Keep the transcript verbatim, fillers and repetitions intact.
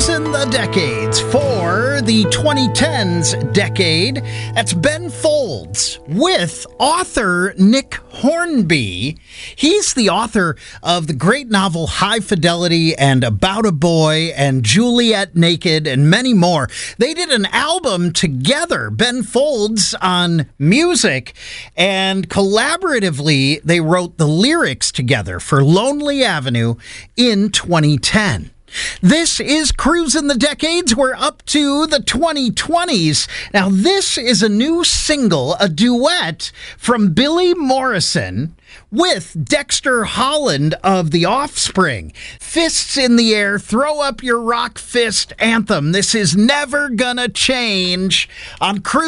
Cruising the Decades for the twenty tens decade. That's Ben Folds with author Nick Hornby. He's the author of the great novel High Fidelity and About a Boy and Juliet Naked and many more. They did an album together, Ben Folds on music, and collaboratively they wrote the lyrics together for Lonely Avenue in twenty ten. This is Cruising the Decades. We're up to the twenty twenties. Now, this is a new single, a duet from Billy Morrison with Dexter Holland of The Offspring. Fists in the air, throw up your rock fist anthem. This is Never Gonna Change on Cruising.